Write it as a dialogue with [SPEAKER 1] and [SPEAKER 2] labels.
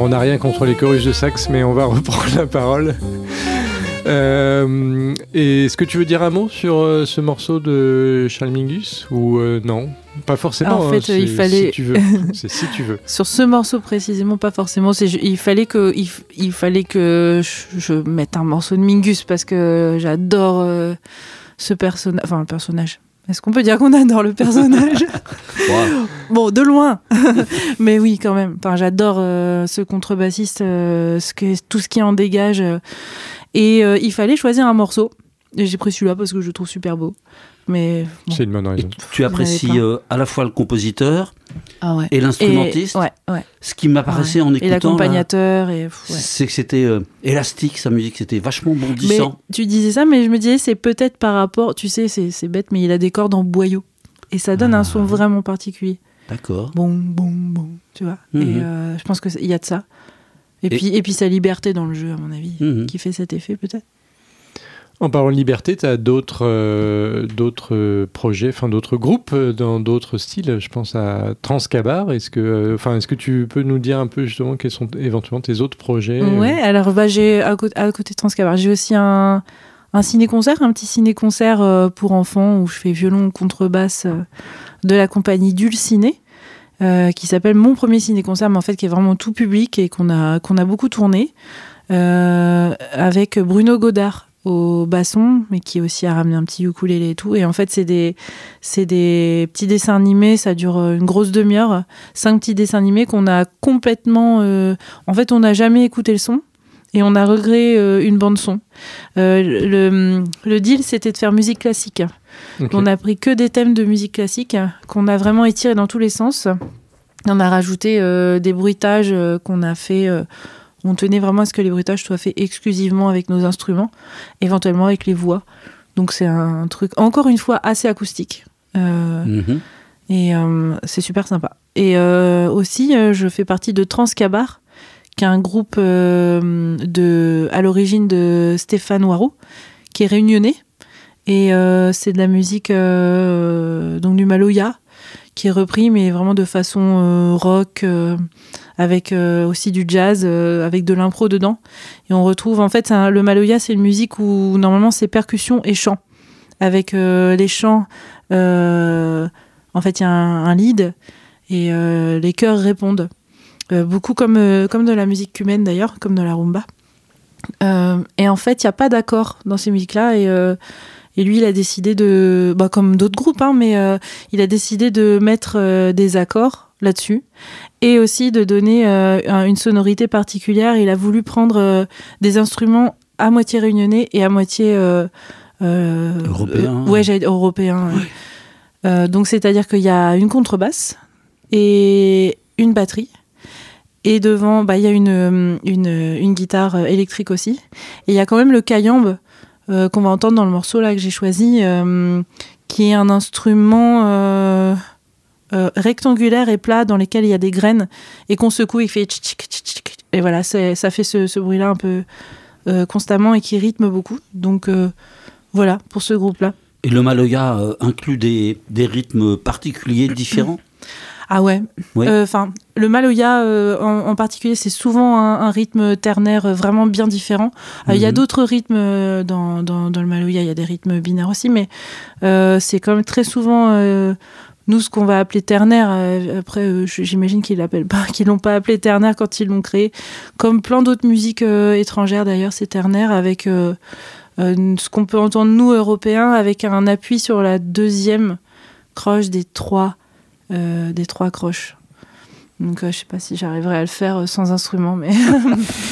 [SPEAKER 1] on n'a rien contre les chorus de sax, mais on va reprendre la parole. Et est-ce que tu veux dire un mot sur ce morceau de Charles Mingus ou non? Pas forcément.
[SPEAKER 2] En fait, il fallait.
[SPEAKER 1] Si tu veux. C'est si tu veux.
[SPEAKER 2] Sur ce morceau précisément, pas forcément. Il fallait que je mette un morceau de Mingus parce que j'adore ce personnage. Enfin, le personnage. Est-ce qu'on peut dire qu'on adore le personnage?
[SPEAKER 3] Wow.
[SPEAKER 2] Bon, de loin. Mais oui, quand même. Enfin, j'adore ce contrebassiste, tout ce qui en dégage. Et il fallait choisir un morceau. Et j'ai pris celui-là parce que je le trouve super beau. Mais bon.
[SPEAKER 1] C'est une bonne raison.
[SPEAKER 3] Tu apprécies à la fois le compositeur et l'instrumentiste.
[SPEAKER 2] Ouais.
[SPEAKER 3] Ce qui m'apparaissait en écoutant.
[SPEAKER 2] Et l'accompagnateur.
[SPEAKER 3] C'est que c'était élastique, sa musique, c'était vachement bondissant.
[SPEAKER 2] Mais tu disais ça, mais je me disais, c'est peut-être par rapport. Tu sais, c'est bête, mais il a des cordes en boyau. Et ça donne un son vraiment particulier.
[SPEAKER 3] D'accord.
[SPEAKER 2] Bon, tu vois. Et je pense qu'il y a de ça. Et puis sa liberté dans le jeu, à mon avis, qui fait cet effet, peut-être. En
[SPEAKER 1] parlant de liberté, tu as d'autres projets, enfin d'autres groupes dans d'autres styles. Je pense à Transcabar. Est-ce que tu peux nous dire un peu justement quels sont éventuellement tes autres projets?
[SPEAKER 2] Ouais, alors j'ai à côté de Transcabar, j'ai aussi un ciné-concert, un petit ciné-concert pour enfants où je fais violon, contrebasse de la compagnie Dulciné, qui s'appelle Mon premier ciné-concert, mais en fait qui est vraiment tout public et qu'on a beaucoup tourné avec Bruno Godard au basson, mais qui aussi a ramené un petit ukulélé et tout. Et en fait, c'est des petits dessins animés, ça dure une grosse demi-heure, 5 petits dessins animés qu'on a complètement... En fait, on n'a jamais écouté le son et on a recréé une bande-son. Le deal, c'était de faire musique classique. Okay. On a pris que des thèmes de musique classique qu'on a vraiment étirés dans tous les sens. On a rajouté des bruitages qu'on a fait... On tenait vraiment à ce que les bruitages soient faits exclusivement avec nos instruments, éventuellement avec les voix. Donc c'est un truc, encore une fois, assez acoustique. Et c'est super sympa. Et aussi, je fais partie de Transcabar, qui est un groupe à l'origine de Stéphane Waro, qui est réunionnais. Et c'est de la musique donc du Maloya, qui est repris, mais vraiment de façon rock, avec aussi du jazz, avec de l'impro dedans. Et on retrouve, en fait, le Maloya, c'est une musique où normalement c'est percussion et chant. Avec les chants, en fait, il y a un lead et les chœurs répondent. Beaucoup comme de la musique cubaine d'ailleurs, comme de la rumba. Et en fait, il n'y a pas d'accord dans ces musiques-là. Et lui, il a décidé de... comme d'autres groupes, mais il a décidé de mettre des accords là-dessus et aussi de donner une sonorité particulière. Il a voulu prendre des instruments à moitié réunionnais et à moitié...
[SPEAKER 3] européen.
[SPEAKER 2] Européen. Ouais. Donc, c'est-à-dire qu'il y a une contrebasse et une batterie. Et devant, il y a une guitare électrique aussi. Et il y a quand même le cayambe qu'on va entendre dans le morceau là que j'ai choisi, qui est un instrument rectangulaire et plat dans lequel il y a des graines et qu'on secoue, il fait tchic, tchic, tchic. Et voilà, ça fait ce bruit-là un peu constamment et qui rythme beaucoup. Donc voilà pour ce groupe-là.
[SPEAKER 3] Et le Maloya inclut des rythmes particuliers différents?
[SPEAKER 2] Ah ouais.
[SPEAKER 3] Oui.
[SPEAKER 2] Le Maloya en particulier, c'est souvent un rythme ternaire vraiment bien différent. Il y a d'autres rythmes dans le Maloya, il y a des rythmes binaires aussi, mais c'est quand même très souvent nous ce qu'on va appeler ternaire. Après, j'imagine qu'ils l'ont pas appelé ternaire quand ils l'ont créé. Comme plein d'autres musiques étrangères d'ailleurs, c'est ternaire avec ce qu'on peut entendre nous Européens, avec un appui sur la deuxième croche des trois croches. Donc je sais pas si j'arriverai à le faire sans instrument, mais